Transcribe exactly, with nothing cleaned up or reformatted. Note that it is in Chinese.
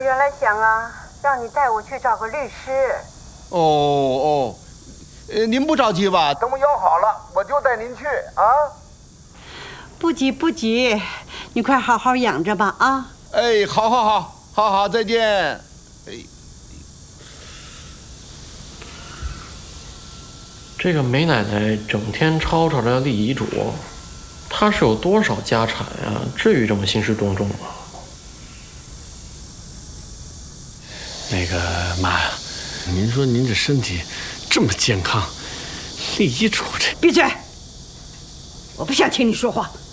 原来想啊，让你带我去找个律师。 哦哦，呃，您不着急吧？ 等我腰好了，我就带您去啊。 不急不急，你快好好养着吧啊！ 哎，好好好，好好，再见。哎， 这个梅奶奶整天吵吵着要立遗嘱，她是有多少家产呀？至于这么兴师动众吗？ 那个妈，您说您这身体这么健康，立遗嘱这…… 闭嘴！我不想听你说话。